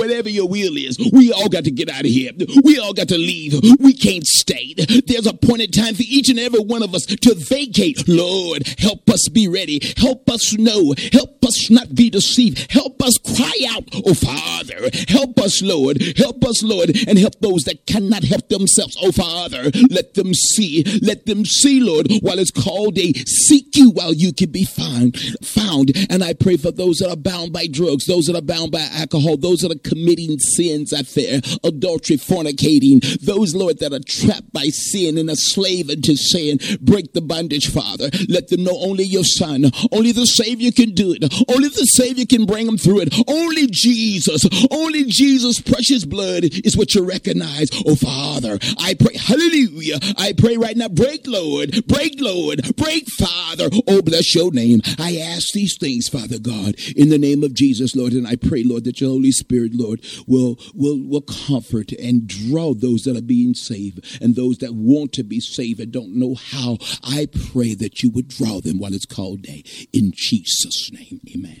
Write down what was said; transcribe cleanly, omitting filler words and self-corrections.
Whatever your will is, we all got to get out of here. We all got to leave. We can't stay. There's a point in time for each and every one of us to vacate. Lord, help us be ready. Help us know. Help us not be deceived. Help us cry out, oh Father. Help us, Lord. Help us, Lord, and help those that cannot help themselves. Oh Father, let them see. Let them see, Lord, while it's called day. Seek you while you can be found. And I pray for those that are bound by drugs, those that are bound by alcohol, those that are committing sins out there, adultery, fornicating, those, Lord, that are trapped by sin and a slave unto sin. Break the bondage, Father. Let them know only your Son, only the Savior can do it. Only the Savior can bring them through it. Only Jesus' precious blood is what you recognize. Oh, Father, I pray, hallelujah. I pray right now, break, Lord, break, Father. Oh, bless your name. I ask these things, Father God, in the name of Jesus, Lord, and I pray, Lord, that your Holy Spirit, Lord, will comfort and draw those that are being saved and those that want to be saved and don't know how. I pray that you would draw them while it's called day. In Jesus' name, amen.